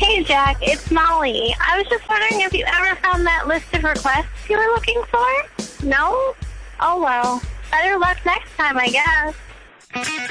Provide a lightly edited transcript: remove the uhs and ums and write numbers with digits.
Hey, Jack, it's Molly. I was just wondering if you ever found that list of requests you were looking for? No? Oh, well. Better luck next time, I guess.